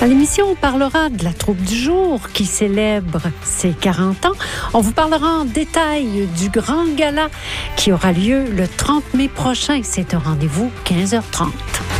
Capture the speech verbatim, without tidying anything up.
À l'émission, on parlera de la troupe du jour qui célèbre ses quarante ans. On vous parlera en détail du grand gala qui aura lieu le trente mai prochain. C'est un rendez-vous quinze heures trente.